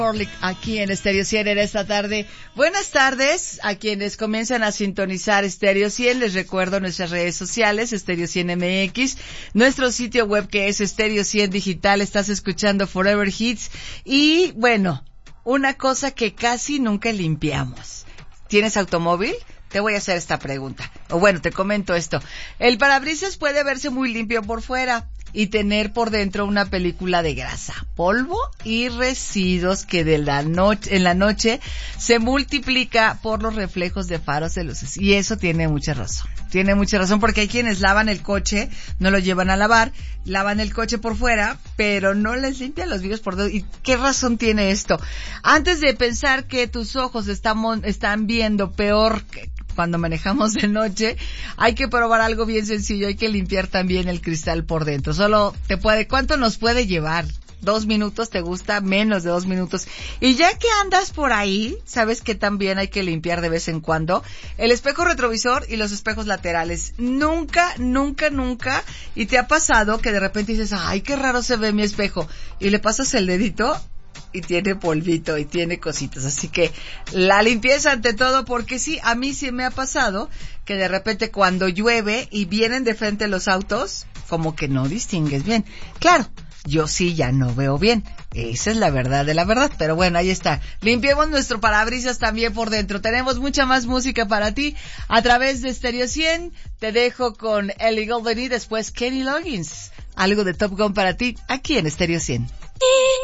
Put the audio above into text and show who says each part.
Speaker 1: Aquí en Stereo 100 en esta tarde. Buenas tardes a quienes comienzan a sintonizar Stereo 100. Les recuerdo nuestras redes sociales, Stereo 100 MX, nuestro sitio web que es Stereo 100 Digital. Estás escuchando Forever Hits. Y bueno, una cosa que casi nunca limpiamos. ¿Tienes automóvil? Te voy a hacer esta pregunta. O bueno, te comento esto. El parabrisas puede verse muy limpio por fuera y tener por dentro una película de grasa, polvo y residuos que en la noche se multiplica por los reflejos de faros de luces. Y eso tiene mucha razón. Tiene mucha razón porque hay quienes lavan el coche, no lo llevan a lavar, lavan el coche por fuera, pero no les limpian los vidrios por dentro. ¿Y qué razón tiene esto? Antes de pensar que tus ojos están viendo peor cuando manejamos de noche, hay que probar algo bien sencillo, hay que limpiar también el cristal por dentro. ¿Cuánto nos puede llevar? 2 minutos, ¿te gusta? Menos de 2 minutos. Y ya que andas por ahí, ¿sabes que también hay que limpiar de vez en cuando? El espejo retrovisor y los espejos laterales. Nunca, y te ha pasado que de repente dices, ay, qué raro se ve mi espejo, y le pasas el dedito y tiene polvito y tiene cositas, así que la limpieza ante todo, porque sí, a mí sí me ha pasado que de repente cuando llueve y vienen de frente los autos, como que no distingues bien. Claro, yo sí ya no veo bien, esa es la verdad de la verdad, pero bueno, ahí está. Limpiemos nuestro parabrisas también por dentro. Tenemos mucha más música para ti a través de Stereo 100. Te dejo con Ellie Goulding y después Kenny Loggins. Algo de Top Gun para ti aquí en Stereo 100.